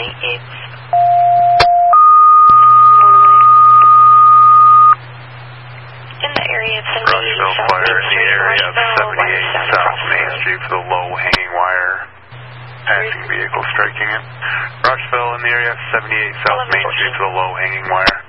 It's in the area of 78 Rushville South fire Main in the Street, area of Rushville, 78 South Main Street for the low hanging wire. Passing vehicle striking it. Rushville in the area of 78 South Main Street for the low hanging wire.